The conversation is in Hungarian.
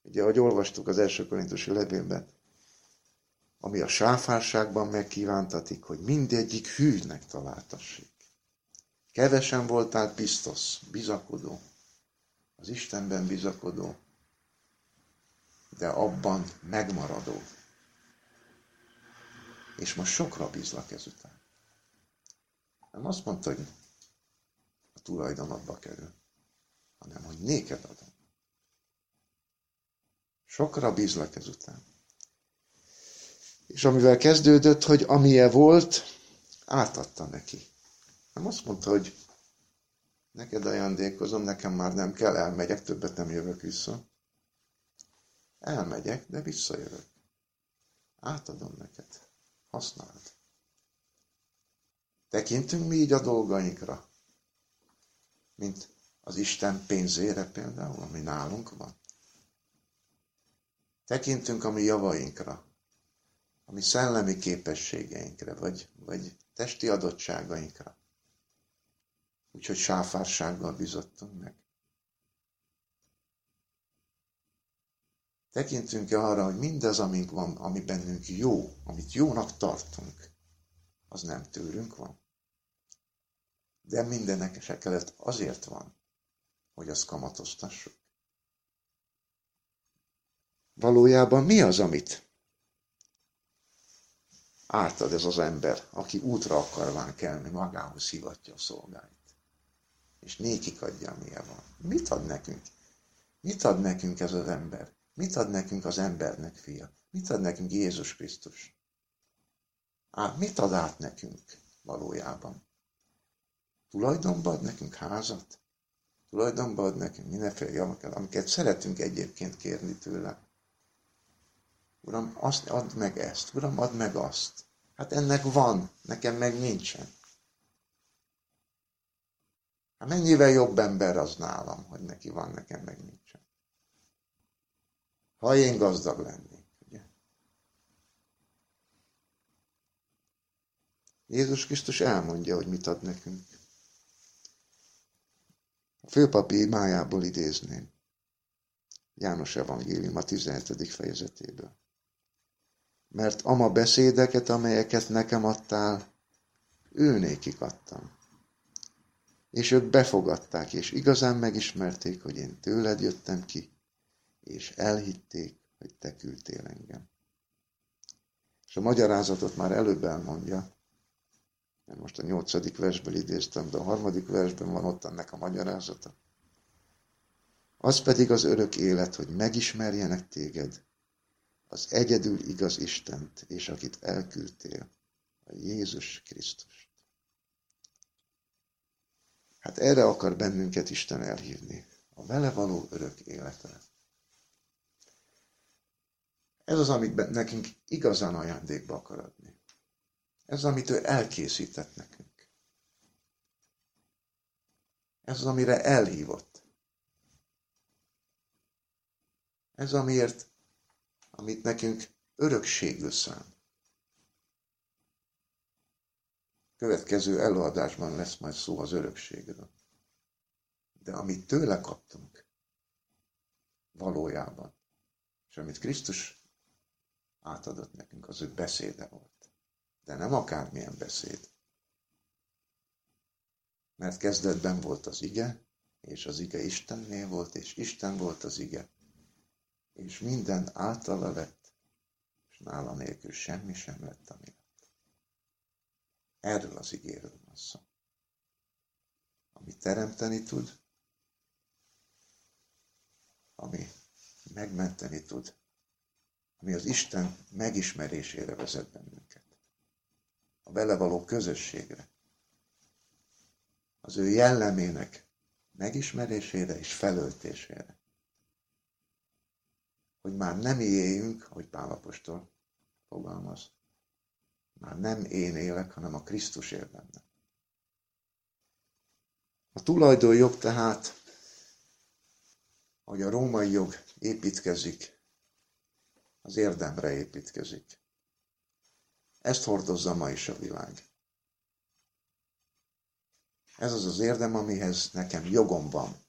Ugye, ahogy olvastuk az első korintusi levélben, ami a sáfárságban megkívántatik, hogy mindegyik hűnek találtassék. Kevesen voltál biztos, bizakodó, az Istenben bizakodó, de abban megmaradó. És most sokra bízlak ezután. Nem azt mondta, hogy a tulajdonodba kerül, hanem hogy néked adom. Sokra bízlak ezután. És amivel kezdődött, hogy amilyen volt, átadta neki. Nem azt mondta, hogy neked ajándékozom, nekem már nem kell, elmegyek, többet nem jövök vissza. Elmegyek, de visszajövök. Átadom neked. Használd. Tekintünk mi így a dolgainkra, mint az Isten pénzére például, ami nálunk van. Tekintünk a mi javainkra, a mi szellemi képességeinkre, vagy testi adottságainkra. Úgyhogy sáfársággal bizottunk meg. Tekintünk-e arra, hogy mindez, amink van, ami bennünk jó, amit jónak tartunk, az nem tőlünk van. De mindenek esetleg azért van, hogy azt kamatoztassuk. Valójában mi az, amit átad ez az ember, aki útra akarván kelni, magához hivatja a szolgáit. És nékik adja, amilyen van. Mit ad nekünk? Mit ad nekünk ez az ember? Mit ad nekünk az embernek fia? Mit ad nekünk Jézus Krisztus? Mit ad át nekünk valójában? Tulajdonba ad nekünk házat? Tulajdonba ad nekünk mindenféle javakat, amiket szeretünk egyébként kérni tőle. Uram, azt add meg ezt. Uram, add meg azt. Hát ennek van, nekem meg nincsen. Hát mennyivel jobb ember az nálam, hogy neki van, nekem meg nincsen. Ha én gazdag lennék, ugye? Jézus Krisztus elmondja, hogy mit ad nekünk. A főpapi imájából idézném. János evangélium a 17. fejezetéből. Mert ama beszédeket, amelyeket nekem adtál, őnékik adtam. És ők befogadták, és igazán megismerték, hogy én tőled jöttem ki, és elhitték, hogy te küldtél engem. És a magyarázatot már előbb elmondja, mert most a 8. versből idéztem, de a 3. versben van ott ennek a magyarázata. Az pedig az örök élet, hogy megismerjenek téged, az egyedül igaz Istent, és akit elküldtél, a Jézus Krisztust. Hát erre akar bennünket Isten elhívni, a vele való örök életre. Ez az, amit nekünk igazán ajándékba akar adni. Ez az, amit ő elkészített nekünk. Ez az, amire elhívott. Ez amiért, amit nekünk örökségül szán. Következő előadásban lesz majd szó az örökségről. De amit tőle kaptunk, valójában, és amit Krisztus átadott nekünk, az ő beszéde volt. De nem akármilyen beszéd. Mert kezdetben volt az ige, és az ige Istennél volt, és Isten volt az ige. És minden általa lett, és nála nélkül semmi sem lett, ami lett. Erről az igéről van szó. Ami teremteni tud, ami megmenteni tud, ami az Isten megismerésére vezet bennünket. A vele való közösségre. Az ő jellemének megismerésére és felöltésére. Hogy már nem éljünk, ahogy Pál apostol fogalmaz. Már nem én élek, hanem a Krisztus él bennem. A tulajdonjog tehát, ahogy a római jog építkezik, az érdemre építkezik. Ezt hordozza ma is a világ. Ez az az érdem, amihez nekem jogom van.